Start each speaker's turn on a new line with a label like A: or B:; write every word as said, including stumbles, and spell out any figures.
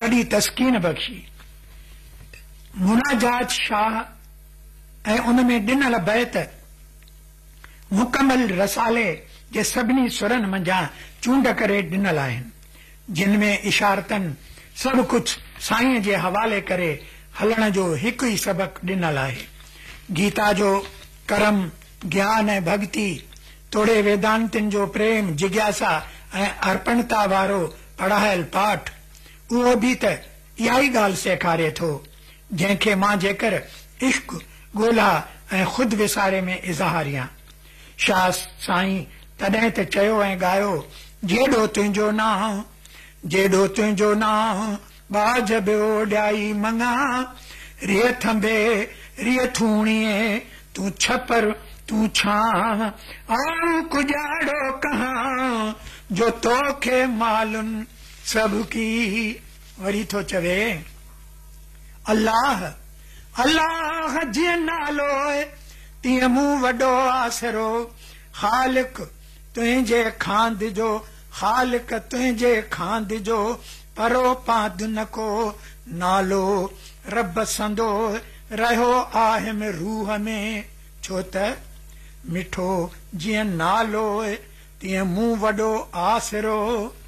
A: वॾी तस्कीन बख़्शी। मुनाजात शाह ऐं उन में ॾिनल बैत मुकमल रसाले जे सभिनी सुरनि मंझां चूंड करे ॾिनल आहिनि, जिन में इशारतन सभु कुझु साईं जे हवाले करे हलण जो हिकु ई सबक़ ॾिनल आहे। गीता जो करम, ज्ञान ऐं भक्ति, तोड़े वेदांतिन जो प्रेम, जिज्ञासा ऐं अर्पणता वारो पढ़ायल पाठ, उहो बि त इहा ई ॻाल्हि सेखारे थो, जंहिंखे मां जेकर इश्क ॻोल्हा ऐं ख़ुदि विसारे में इज़हारियां। शाह साईं तॾहिं त चयो ऐं ॻायो, जेॾो तुंहिंजो नाम, जेॾो तुंहिंजो नाम बाज ॿियो ॾियाई मङा, रिय थंबे रिय थूणीअ तूं छपर तूं छां, आऊं कुॼाड़ो कहां जो तोखे मालुन सभ की। वरी थो चवे, अल्लाह अल्लाह जीअं नालो तीअं मूं वॾो आसरो, ख़ालिक तुंहिंजे खांद जो, ख़ालिक तुंहिंजे खांद जो परो पाद न को नालो, रब संदो रहियो आहे में रूह में, छो त मिठो जीअं नालो तीअं मूं वॾो आसरो।